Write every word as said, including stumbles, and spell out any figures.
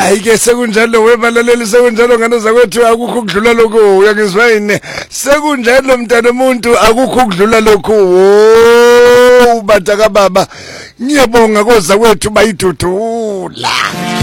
Ayike sekunjalo webalaleli sekunjalo ngane zakwethu akukho ukudlula lokho uyangizwa yini sekunjalo mntana umuntu akukho ukudlula lokho wo bataka baba ngiyabonga koza kwethu bayidudula